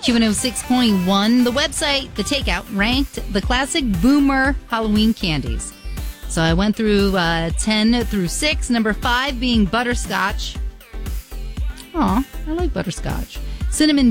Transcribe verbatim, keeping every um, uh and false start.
Q one oh six point one, the website, The Takeout, ranked the classic boomer Halloween candies. So I went through uh, ten through six, number five being butterscotch. Aw, I like butterscotch. Cinnamon